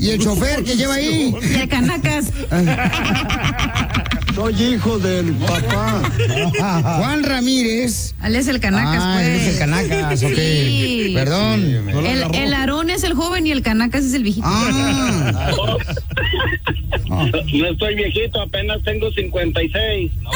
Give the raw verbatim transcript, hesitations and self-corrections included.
¿Y el chofer que lleva ahí? Y el Canacas. Soy hijo del papá. Juan Ramírez. Él es el Canacas, ah, pues. él es el Canacas, ok. Sí. Perdón. Sí, el, el Aarón es el joven y el Canacas es el viejito. Ah. No estoy viejito, apenas tengo cincuenta y seis.